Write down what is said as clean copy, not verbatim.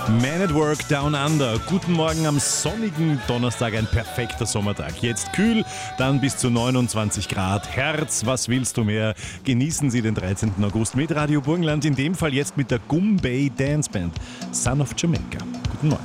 Man at Work Down Under. Guten Morgen am sonnigen Donnerstag, ein perfekter Sommertag. Jetzt kühl, dann bis zu 29 Grad. Herz, was willst du mehr? Genießen Sie den 13. August mit Radio Burgenland, in dem Fall jetzt mit der Gumbay Dance Band, Son of Jamaica.